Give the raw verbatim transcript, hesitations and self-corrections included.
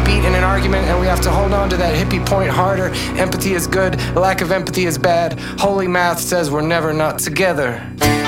beat in an argument and we have to hold on to that hippie point harder. Empathy is good, lack of empathy is bad. Holy math says we're never not together.